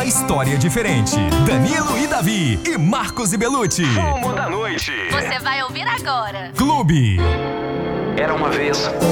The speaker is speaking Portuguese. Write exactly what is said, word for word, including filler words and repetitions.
uma história diferente. Danilo e Davi e Marcos e Belucci. Combo da noite. Você vai ouvir agora. Clube. Era uma vez